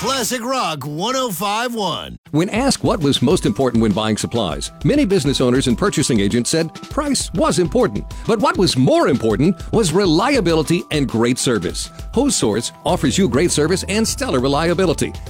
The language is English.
Classic Rock 105.1. When asked what was most important when buying supplies, many business owners and purchasing agents said price was important. But what was more important was reliability and great service. Hose Source offers you great service and stellar reliability.